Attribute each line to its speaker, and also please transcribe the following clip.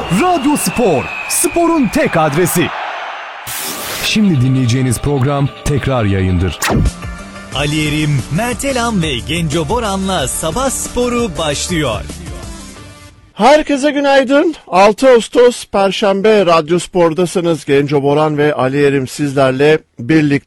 Speaker 1: Radyo Spor, sporun tek adresi. Şimdi dinleyeceğiniz program tekrar yayındır.
Speaker 2: Ali Yerim, Mert Elam ve Genco Boran'la Sabah Sporu başlıyor.
Speaker 3: Herkese günaydın. 6 Ağustos Perşembe Radyo Spor'dasınız. Genco Boran ve Ali Yerim sizlerle birlikte.